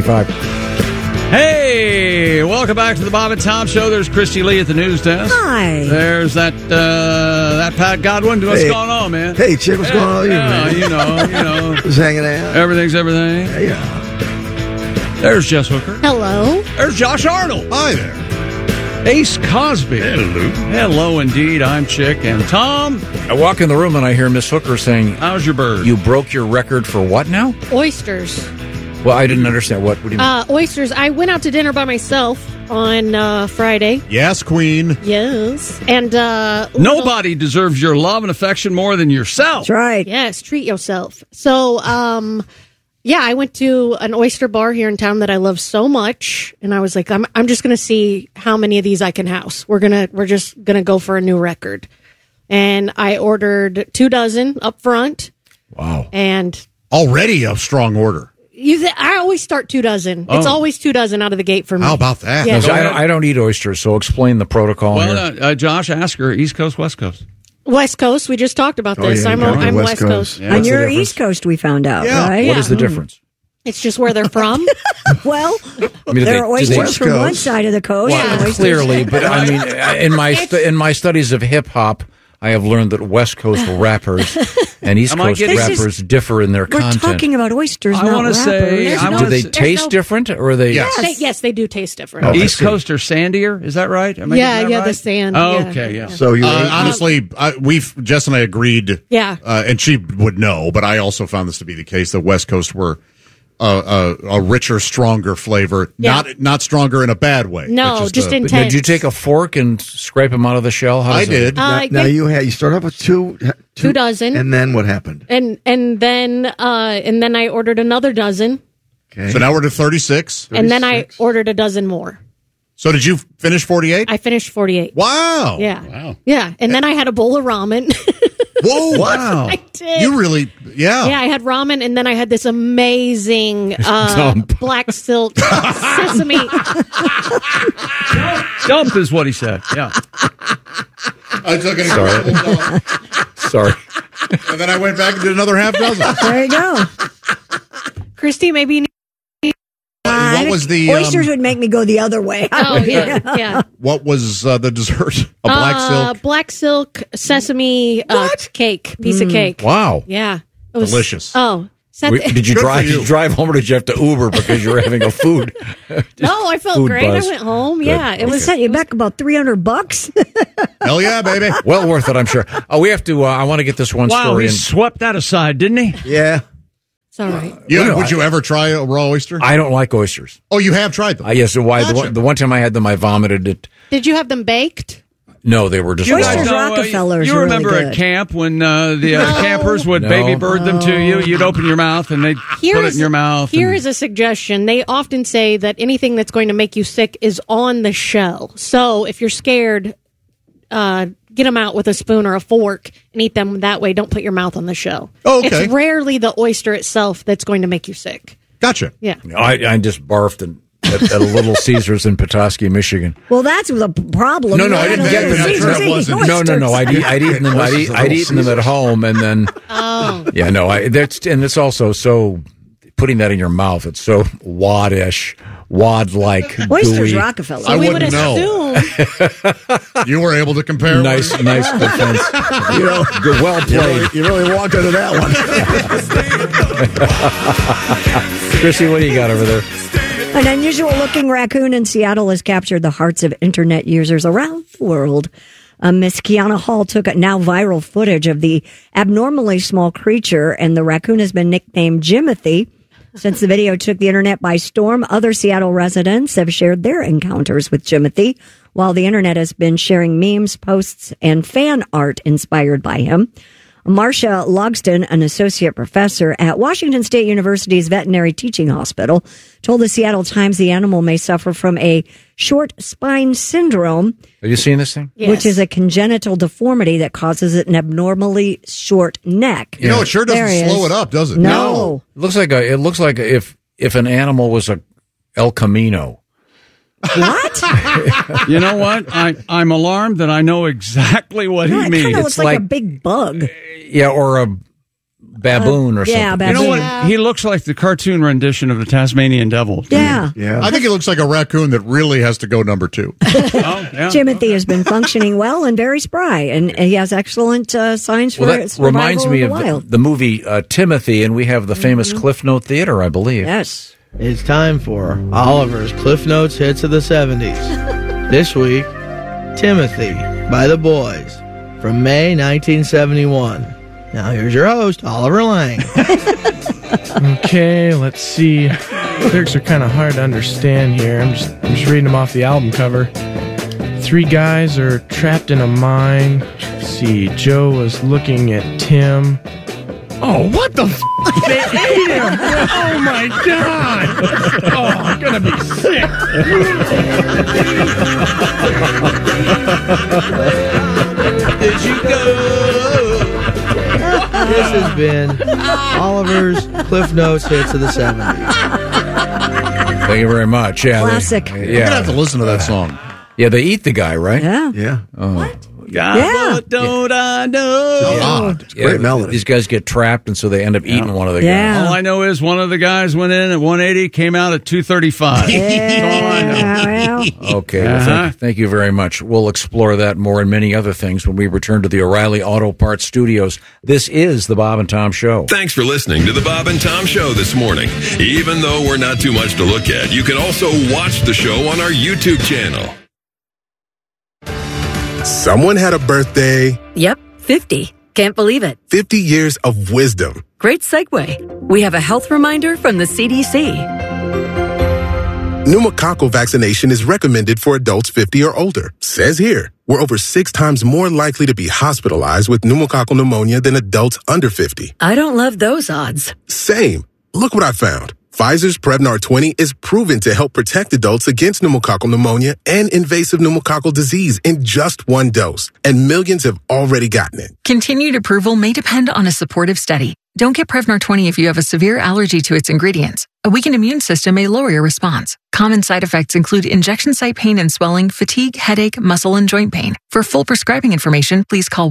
Hey, welcome back to the Bob and Tom Show. There's Christy Lee at the news desk. Hi. There's that Pat Godwin. What's going on, man? Hey, chick, what's going on with you, man? You know. Just hanging out. Everything's everything. Yeah. There's Jess Hooker. Hello. There's Josh Arnold. Hi there. Ace Cosby. Hello. Hello, indeed. I'm Chick. And Tom. I walk in the room and I hear Miss Hooker saying, how's your bird? You broke your record for what now? Oysters. Well, I didn't understand. What do you mean? Oysters. I went out to dinner by myself on Friday. Yes, Queen. Yes. And nobody deserves your love and affection more than yourself. That's right. Yes, treat yourself. So, yeah, I went to an oyster bar here in town that I love so much, and I was like, I'm just going to see how many of these I can house. We're just gonna go for a new record, and I ordered 2 dozen up front. Wow! And already a strong order. I always start 2 dozen. It's always 2 dozen out of the gate for me. How about that? Yeah. I don't eat oysters, so explain the protocol here. Josh, ask her, East Coast, West Coast? West Coast. We just talked about this. Yeah, I'm West Coast. Yeah, and you're East Coast, we found out, right? What is the difference? It's just where they're from. Well, there are oysters from one side of the coast. Well, and clearly, but I mean, in my studies of hip hop, I have learned that West Coast rappers and East Coast rappers differ in their content. We're talking about oysters, I not want to rappers. say, do they taste different, or are they? Yes, they do taste different. Oh, East Coast are sandier. Is that right? The sand. Okay, yeah. So you honestly, Jess and I agreed. Yeah, and she would know, but I also found this to be the case. The West Coast were a richer, stronger flavor. Yeah. Not stronger in a bad way. No, just intense. Did you take a fork and scrape them out of the shell? I did. Now you start off with 2 dozen, and then what happened? And then I ordered another dozen. Okay. So now we're to 36. And then I ordered a dozen more. So did you finish 48? I finished 48. Wow. Yeah. Wow. Yeah. And then I had a bowl of ramen. Whoa. Wow. I did. You really, Yeah, I had ramen, and then I had this amazing black silk sesame. Dump is what he said. Yeah. I took it. Sorry. And then I went back and did another half dozen. There you go. Christy, maybe you need What was the oysters would make me go the other way. Oh, yeah. What was the dessert? A black silk. Black silk sesame cake, piece of cake. Wow. Yeah. It was delicious. Oh. Did you drive home or did you have to Uber because you were having a food? No, I felt food great. buzz. I went home. Good. Yeah. It was set you back about $300. Hell yeah, baby. Well worth it, I'm sure. Oh, we have to, I want to get this one Wow, story he in. swept that aside, didn't he? Yeah. It's all right. Would you ever try a raw oyster? I don't like oysters. Oh, you have tried them? Yes. So why? Gotcha. The one time I had them, I vomited it. Did you have them baked? No, they were just Oysters raw. Rockefellers You are remember really at good. camp when the campers would baby bird them to you? You'd open your mouth and they'd put it in your mouth. Here is a suggestion. They often say that anything that's going to make you sick is on the shell. So if you're scared, get them out with a spoon or a fork and eat them that way. Don't put your mouth on the shell. Oh, okay. It's rarely the oyster itself that's going to make you sick. Gotcha. Yeah. I just barfed at a Little Caesars in Petoskey, Michigan. Well, that's the problem. No, I didn't get them. No. I'd eaten them. I'd eaten them at home, and then. Oh. Yeah, no. And it's also so putting that in your mouth. It's so wad-like. Oysters gooey. Rockefeller. I wouldn't know. You were able to compare. Nice defense. Good, well played. You really walked into that one. Chrissy, what do you got over there? An unusual-looking raccoon in Seattle has captured the hearts of internet users around the world. Miss Kiana Hall took now viral footage of the abnormally small creature, and the raccoon has been nicknamed Jimothy. Since the video took the internet by storm, other Seattle residents have shared their encounters with Jimothy, while the internet has been sharing memes, posts, and fan art inspired by him. Marcia Logston, an associate professor at Washington State University's Veterinary Teaching Hospital, told the Seattle Times the animal may suffer from a short spine syndrome. Have you seen this thing? Yes. Which is a congenital deformity that causes an abnormally short neck. You know, it sure doesn't slow it up, does it? No. It looks like if an animal was a El Camino. What? You know what? I'm alarmed that I know exactly what No, he it means. kind of looks like a big bug. Yeah, or a baboon or yeah, something. You know what? Yeah. He looks like the cartoon rendition of the Tasmanian Devil. Yeah. I think it looks like a raccoon that really has to go number 2. Oh, yeah. Timothy has been functioning well and very spry, and he has excellent signs for Well, that survival reminds me in the of wild. the movie Timothy, and we have the famous Cliff Note Theater, I believe. Yes. It's time for Oliver's Cliff Notes Hits of the 70s. This week, Timothy by The Boys from May 1971. Now here's your host, Oliver Lang. Okay, let's see. Lyrics are kind of hard to understand here. I'm just reading them off the album cover. 3 guys are trapped in a mine. Let's see, Joe was looking at Tim. Oh, what the f***? They ate him! Oh, my God! Oh, I'm gonna be sick! Did you go? This has been Oliver's Cliff Notes Hits of the 70s. Thank you very much. Yeah, Classic. You're going to have to listen to that song. Yeah, they eat the guy, right? Yeah. Yeah. Oh. What? Yeah. What don't I know? It's a great melody. These guys get trapped, and so they end up eating one of the Yeah. All I know is one of the guys went in at 180, came out at 235. Yeah. guys. Okay, well, thank you very much. We'll explore that more and many other things when we return to the O'Reilly Auto Parts Studios. This is the Bob and Tom Show. Thanks for listening to the Bob and Tom Show this morning. Even though we're not too much to look at, you can also watch the show on our YouTube channel. Someone had a birthday. Yep, 50. Can't believe it. 50 years of wisdom. Great segue. We have a health reminder from the CDC. Pneumococcal vaccination is recommended for adults 50 or older. Says here, we're over 6 times more likely to be hospitalized with pneumococcal pneumonia than adults under 50. I don't love those odds. Same. Look what I found. Pfizer's Prevnar 20 is proven to help protect adults against pneumococcal pneumonia and invasive pneumococcal disease in just one dose, and millions have already gotten it. Continued approval may depend on a supportive study. Don't get Prevnar 20 if you have a severe allergy to its ingredients. A weakened immune system may lower your response. Common side effects include injection site pain and swelling, fatigue, headache, muscle, and joint pain. For full prescribing information, please call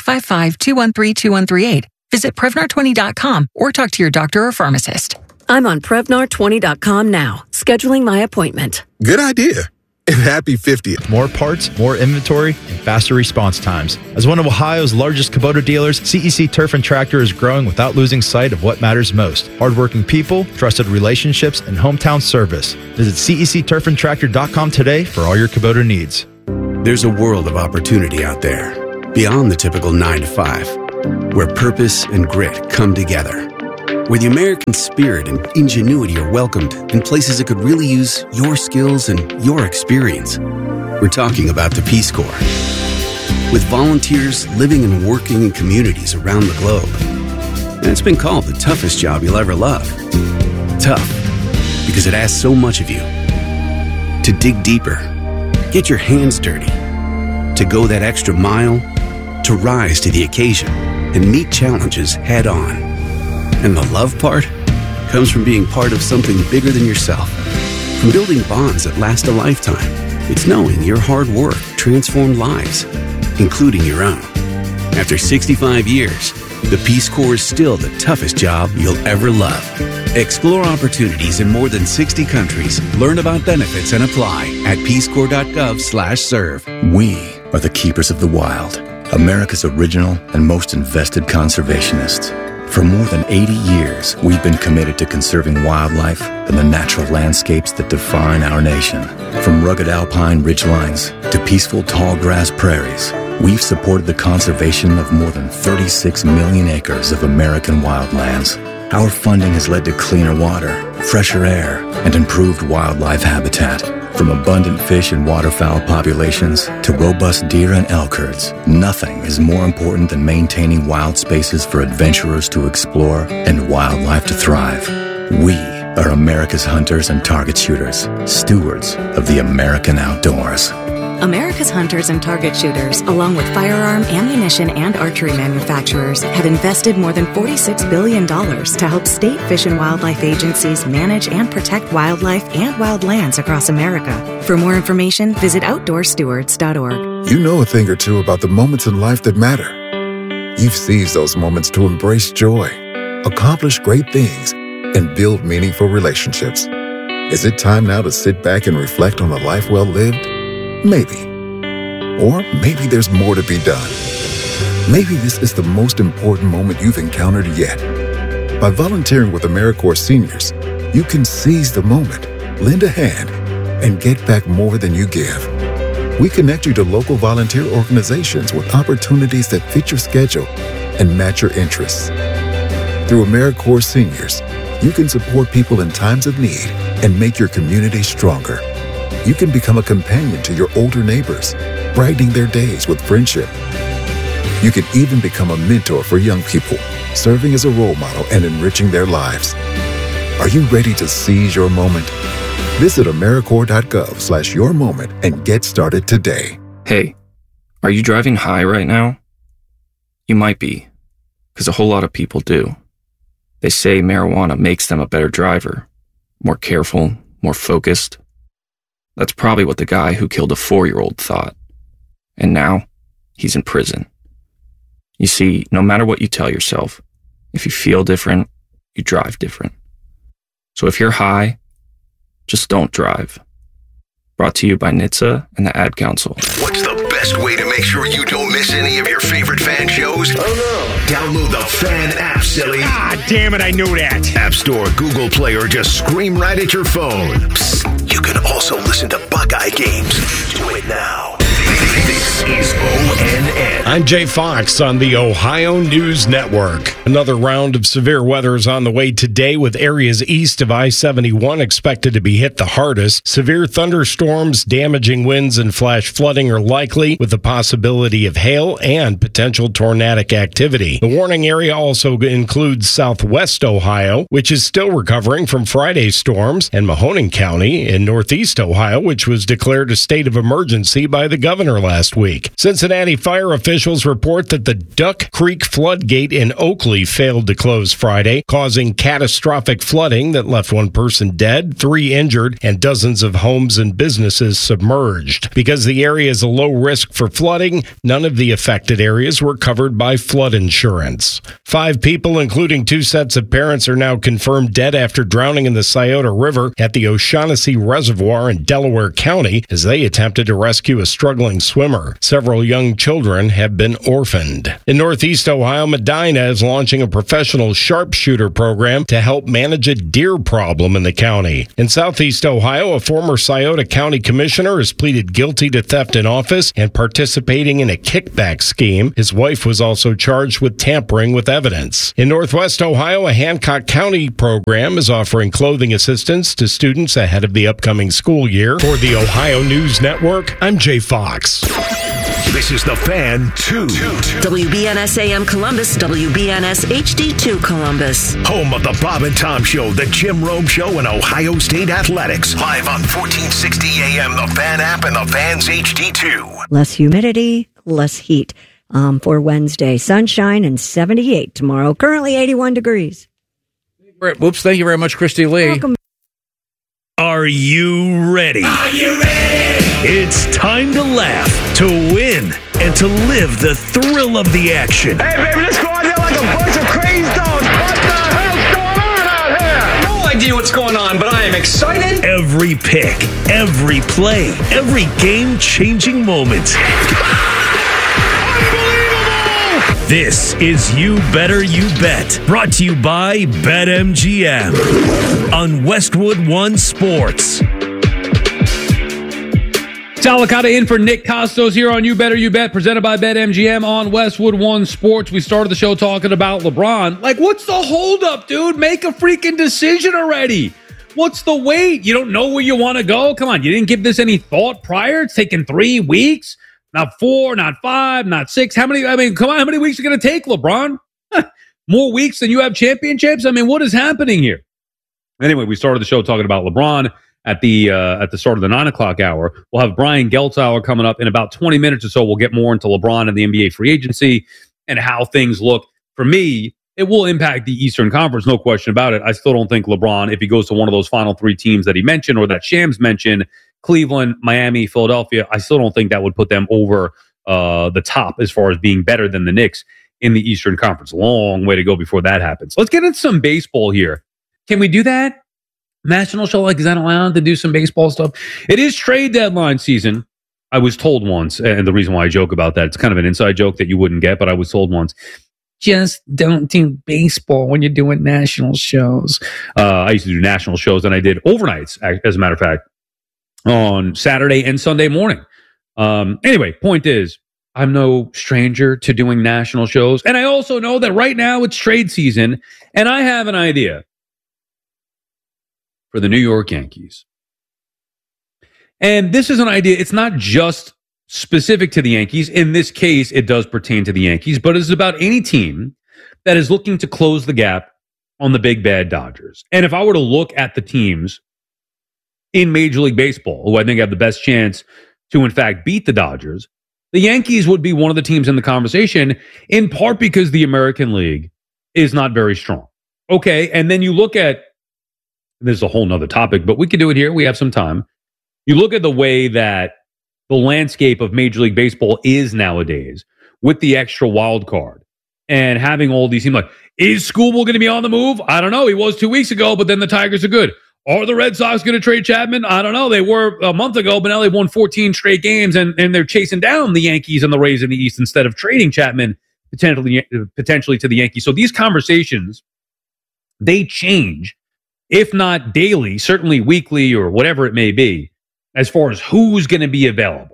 1-855-213-2138. Visit Prevnar20.com or talk to your doctor or pharmacist. I'm on Prevnar20.com now, scheduling my appointment. Good idea. And happy 50th. More parts, more inventory, and faster response times. As one of Ohio's largest Kubota dealers, CEC Turf and Tractor is growing without losing sight of what matters most. Hardworking people, trusted relationships, and hometown service. Visit CECTurfandTractor.com today for all your Kubota needs. There's a world of opportunity out there, beyond the typical 9 to 5, where purpose and grit come together. Where the American spirit and ingenuity are welcomed in places that could really use your skills and your experience. We're talking about the Peace Corps. With volunteers living and working in communities around the globe. And it's been called the toughest job you'll ever love. Tough, because it asks so much of you. To dig deeper, get your hands dirty, to go that extra mile, to rise to the occasion and meet challenges head on. And the love part comes from being part of something bigger than yourself. From building bonds that last a lifetime. It's knowing your hard work transformed lives, including your own. After 65 years, the Peace Corps is still the toughest job you'll ever love. Explore opportunities in more than 60 countries. Learn about benefits and apply at peacecorps.gov/serve. We are the keepers of the wild, America's original and most invested conservationists. For more than 80 years, we've been committed to conserving wildlife and the natural landscapes that define our nation. From rugged alpine ridgelines to peaceful tall grass prairies, we've supported the conservation of more than 36 million acres of American wildlands. Our funding has led to cleaner water, fresher air, and improved wildlife habitat. From abundant fish and waterfowl populations to robust deer and elk herds, nothing is more important than maintaining wild spaces for adventurers to explore and wildlife to thrive. We are America's hunters and target shooters, stewards of the American outdoors. America's hunters and target shooters, along with firearm, ammunition, and archery manufacturers, have invested more than $46 billion to help state fish and wildlife agencies manage and protect wildlife and wildlands across America. For more information, visit OutdoorStewards.org. You know a thing or two about the moments in life that matter. You've seized those moments to embrace joy, accomplish great things, and build meaningful relationships. Is it time now to sit back and reflect on a life well lived? Maybe. Or maybe there's more to be done. Maybe this is the most important moment you've encountered yet. By volunteering with AmeriCorps Seniors, you can seize the moment, lend a hand, and get back more than you give. We connect you to local volunteer organizations with opportunities that fit your schedule and match your interests. Through AmeriCorps Seniors, you can support people in times of need and make your community stronger. You can become a companion to your older neighbors, brightening their days with friendship. You can even become a mentor for young people, serving as a role model and enriching their lives. Are you ready to seize your moment? Visit AmeriCorps.gov/yourmoment and get started today. Hey, are you driving high right now? You might be, because a whole lot of people do. They say marijuana makes them a better driver, more careful, more focused. That's probably what the guy who killed a 4-year-old thought. And now, he's in prison. You see, no matter what you tell yourself, if you feel different, you drive different. So if you're high, just don't drive. Brought to you by NHTSA and the Ad Council. What's the best way to make sure you don't miss any of your favorite fan shows? Oh no! Download the Fan app, silly. Ah, damn it, I knew that. App Store, Google Play, or just scream right at your phone. Psst, you can also listen to Buckeye games. Do it now. This is ONN. I'm Jay Fox on the Ohio News Network. Another round of severe weather is on the way today, with areas east of I-71 expected to be hit the hardest. Severe thunderstorms, damaging winds, and flash flooding are likely, with the possibility of hail and potential tornadic activity. The warning area also includes southwest Ohio, which is still recovering from Friday's storms, and Mahoning County in northeast Ohio, which was declared a state of emergency by the governor last week. Cincinnati fire officials report that the Duck Creek floodgate in Oakley failed to close Friday, causing catastrophic flooding that left one person dead, 3 injured, and dozens of homes and businesses submerged. Because the area is a low risk for flooding, none of the affected areas were covered by flood insurance. 5 people, including 2 sets of parents, are now confirmed dead after drowning in the Scioto River at the O'Shaughnessy Reservoir in Delaware County as they attempted to rescue a struggling swimmer. Several young children have been orphaned. In northeast Ohio, Medina is launching a professional sharpshooter program to help manage a deer problem in the county. In southeast Ohio, a former Scioto County commissioner has pleaded guilty to theft in office and participating in a kickback scheme. His wife was also charged with tampering with evidence. In northwest Ohio, a Hancock County program is offering clothing assistance to students ahead of the upcoming school year. For the Ohio News Network, I'm Jay Fox. This is The Fan 2. WBNS AM Columbus, WBNS HD2 Columbus. Home of the Bob and Tom Show, the Jim Rome Show, and Ohio State Athletics. Live on 1460 AM, the Fan app, and the Fan's HD2. Less humidity, less heat for Wednesday. Sunshine and 78 tomorrow. Currently 81 degrees. Whoops, thank you very much, Christy Lee. Welcome. Are you ready? Are you ready? It's time to laugh, to win, and to live the thrill of the action. Hey, baby, let's go out there like a bunch of crazy dogs. What the hell's going on out here? No idea what's going on, but I am excited. Every pick, every play, every game-changing moment. This is You Better You Bet, brought to you by BetMGM on Westwood One Sports. Salicata in for Nick Costos here on You Better You Bet, presented by BetMGM on Westwood One Sports. We started the show talking about LeBron. Like, what's the holdup, dude? Make a freaking decision already. What's the wait? You don't know where you want to go? Come on, you didn't give this any thought prior? It's taken 3 weeks. Not 4, not 5, not 6. Come on, how many weeks are going to take, LeBron? More weeks than you have championships? I mean, what is happening here? Anyway, we started the show talking about LeBron at the start of the 9 o'clock hour. We'll have Brian Geltzauer coming up in about 20 minutes or so. We'll get more into LeBron and the NBA free agency and how things look. For me, it will impact the Eastern Conference, no question about it. I still don't think LeBron, if he goes to one of those final 3 teams that he mentioned or that Shams mentioned, Cleveland, Miami, Philadelphia, I still don't think that would put them over the top as far as being better than the Knicks in the Eastern Conference. Long way to go before that happens. Let's get into some baseball here. Can we do that? National show, like, is that allowed to do some baseball stuff? It is trade deadline season. I was told once, and the reason why I joke about that, it's kind of an inside joke that you wouldn't get, but I was told once, just don't do baseball when you're doing national shows. I used to do national shows, and I did overnights, as a matter of fact, on Saturday and Sunday morning. Anyway, point is, I'm no stranger to doing national shows. And I also know that right now it's trade season. And I have an idea for the New York Yankees. And this is an idea. It's not just specific to the Yankees. In this case, it does pertain to the Yankees. But it's about any team that is looking to close the gap on the big bad Dodgers. And if I were to look at the teams in Major League Baseball, who I think have the best chance to, in fact, beat the Dodgers, the Yankees would be one of the teams in the conversation, in part because the American League is not very strong. Okay, and then you look at, this is a whole nother topic, but we can do it here. We have some time. You look at the way that the landscape of Major League Baseball is nowadays with the extra wild card and having all these teams like, is Skubal going to be on the move? I don't know. He was 2 weeks ago, but then the Tigers are good. Are the Red Sox going to trade Chapman? I don't know. They were a month ago, but now they've won 14 straight games, and they're chasing down the Yankees and the Rays in the East instead of trading Chapman potentially to the Yankees. So these conversations, they change, if not daily, certainly weekly or whatever it may be, as far as who's going to be available.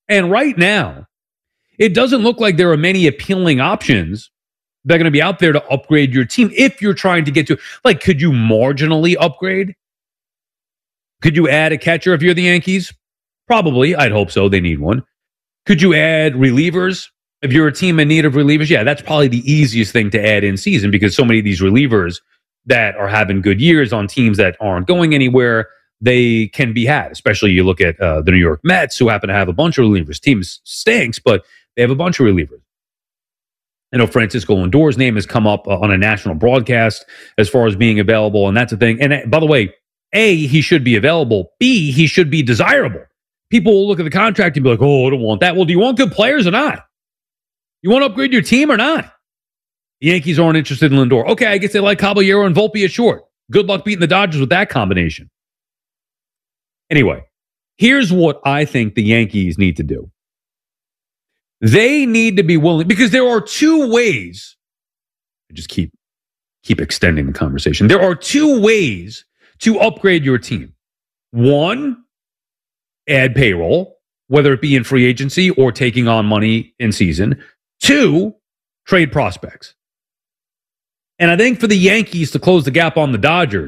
And right now, it doesn't look like there are many appealing options that are going to be out there to upgrade your team if you're trying to get to, like, could you marginally upgrade? Could you add a catcher if you're the Yankees? Probably. I'd hope so. They need one. Could you add relievers if you're a team in need of relievers? Yeah, that's probably the easiest thing to add in season because so many of these relievers that are having good years on teams that aren't going anywhere, they can be had. Especially you look at the New York Mets, who happen to have a bunch of relievers. Team stinks, but they have a bunch of relievers. I know Francisco Lindor's name has come up on a national broadcast as far as being available, and that's a thing. And by the way, A, he should be available. B, he should be desirable. People will look at the contract and be like, oh, I don't want that. Well, do you want good players or not? You want to upgrade your team or not? The Yankees aren't interested in Lindor. Okay, I guess they like Caballero and Volpe at short. Good luck beating the Dodgers with that combination. Anyway, here's what I think the Yankees need to do. They need to be willing, because there are two ways. I just keep extending the conversation. There are two ways to upgrade your team. One, add payroll, whether it be in free agency or taking on money in season. Two, trade prospects. And I think for the Yankees to close the gap on the Dodgers,